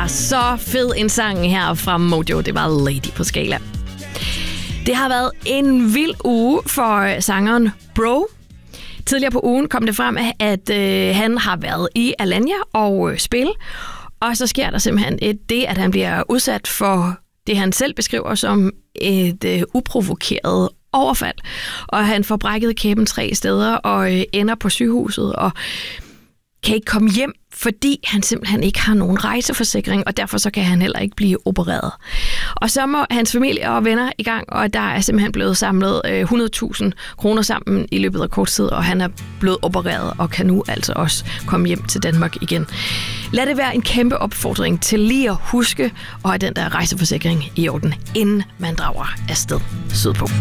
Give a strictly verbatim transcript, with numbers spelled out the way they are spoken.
Ja, så fed en sang her fra Mojo. Det var Lady på Skala. Det har været en vild uge for sangeren Bro. Tidligere på ugen kom det frem, at øh, han har været i Alanya og øh, spille. Og så sker der simpelthen et, det, at han bliver udsat for det, han selv beskriver som et øh, uprovokeret overfald. Og han får brækket kæben tre steder og øh, ender på sygehuset og kan ikke komme hjem, fordi han simpelthen ikke har nogen rejseforsikring, og derfor så kan han heller ikke blive opereret. Og så må hans familie og venner i gang, og der er simpelthen blevet samlet øh, hundrede tusind kroner sammen i løbet af kort tid, og han er blevet opereret og kan nu altså også komme hjem til Danmark igen. Lad det være en kæmpe opfordring til lige at huske at have den der rejseforsikring i orden, inden man drager afsted sydpå.